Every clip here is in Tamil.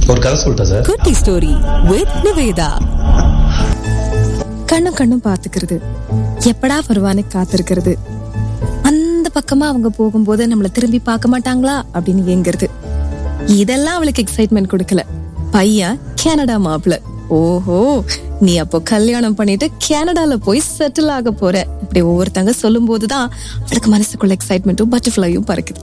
ஒரு கதை சொல்லிட்டா சார். குட்டி ஸ்டோரி வித் நிவேதா. கண்ணும் பாத்துக்கிறது, எப்படா வருவான்னு காத்திருக்கிறது, அந்த பக்கமா அவங்க போகும்போது நம்மள திரும்பி பார்க்க மாட்டாங்களா அப்படின்னு ஏங்குறது, இதெல்லாம் அவளுக்கு எக்ஸைட்மெண்ட் கொடுக்கல. பையன் கனடா மாப்பிள்ள. ஓஹோ, நீ அப்போ கல்யாணம் பண்ணிட்டு கனடால போய் செட்டில் ஆக போற, இப்படி ஒவ்வொருத்தங்க சொல்லும் போதுதான் அவளுக்கு மனசுக்குள்ள எக்ஸைட்மெண்ட்டும் பட்டர்ஃபிளையும் பறக்குது.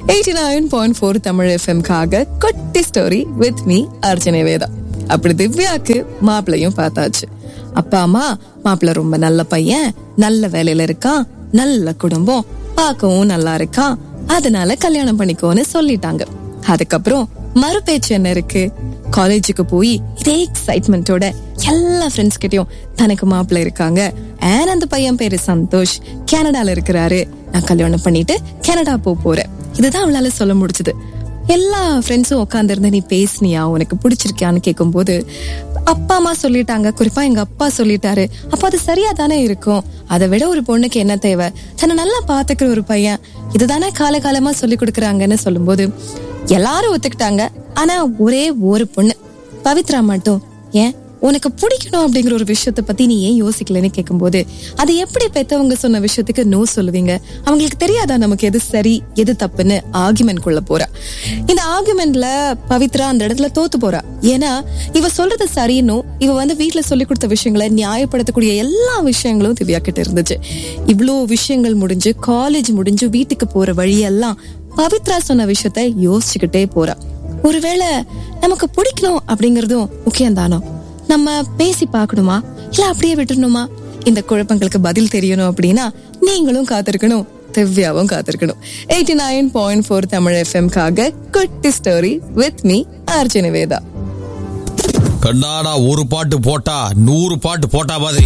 89.4 தமிழ் எஃப்எம்காக குட்டி ஸ்டோரி வித் மீ அர்ச்சனை வேதா. அப்படி திவ்யாக்கு மாப்பிள்ளையும் பார்த்தாச்சு. அப்பா அம்மா, மாப்பிள்ள ரொம்ப நல்ல பையன், நல்ல வேலையில இருக்கான், நல்ல குடும்பம், பார்க்கவும் நல்லா இருக்கான், அதனால கல்யாணம் பண்ணிக்கோன்னு சொல்லிட்டாங்க. அதுக்கப்புறம் மறு பேச்சு என்ன இருக்கு? காலேஜுக்கு போய் இதே எக்ஸைட்மெண்டோட எல்லா ஃப்ரெண்ட்ஸ் கிட்டயும் தனக்கு மாப்பிள்ள இருக்காங்க, அந்த பையன் பேரு சந்தோஷ், கனடால இருக்கிறாரு, நான் கல்யாணம் பண்ணிட்டு கனடா போறேன், இதுதான் அவளால சொல்ல முடிச்சது. எல்லா ஃப்ரெண்ட்ஸும் உட்கார்ந்து இருந்து நீ பேசுனியா, உனக்கு பிடிச்சிருக்கியான்னு கேட்கும் போது அப்பா அம்மா சொல்லிட்டாங்க, குறிப்பா எங்க அப்பா சொல்லிட்டாரு, அப்ப அது சரியா தானே இருக்கும். அதை விட ஒரு பொண்ணுக்கு என்ன தேவை? தன்னை நல்லா பாத்துக்கிற ஒரு பையன், இதுதானே காலகாலமா சொல்லி கொடுக்கறாங்கன்னு சொல்லும் போது எல்லாரும் ஒத்துக்கிட்டாங்க. ஆனா ஒரே ஒரு பொண்ணு பவித்ரா மட்டும், ஏன் உனக்கு பிடிக்கணும் அப்படிங்கிற ஒரு விஷயத்த பத்தி நீ ஏன் யோசிக்கலன்னு கேட்கும் போது, அது எப்படி பெத்தவங்க சொன்ன விஷயத்துக்கு நோ சொல்லுவீங்க? அவங்களுக்கு தெரியாதா நமக்கு எது சரி எது தப்புன்னு? ஆர்குமெண்ட் கொள்ள போறா. இந்த ஆர்குமெண்ட்ல பவித்ரா அந்த இடத்துல தோத்து போறா. ஏன்னா இவ சொல்றது சரின்னு இவ வீட்டுல சொல்லி கொடுத்த விஷயங்களை நியாயப்படுத்தக்கூடிய எல்லா விஷயங்களும் திவ்யா கிட்ட இருந்துச்சு. இவ்வளோ விஷயங்கள் முடிஞ்சு காலேஜ் முடிஞ்சு வீட்டுக்கு போற வழியெல்லாம் பவித்ரா சொன்ன விஷயத்த யோசிச்சுக்கிட்டே போறா. ஒருவேளை நமக்கு பிடிக்கணும் அப்படிங்கறதும் முக்கியம் தானோ? நம்ம பேசி பார்க்கணுமா இல்ல அப்படியே விட்டுணுமா? இந்த குழப்பங்களுக்கு பதில் தெரியணும் அப்படின்னா நீங்களும் காத்திருக்கணும், திவ்யாவும் காத்திருக்கணும். 89.4 தமிழ் எஃப்எம்காக குட்டி ஸ்டோரி வித் மீ அர்ச்சனை வேதா. கண்ணாடா, ஒரு பாட்டு போட்டா 100 பாட்டு போட்டா மாதிரி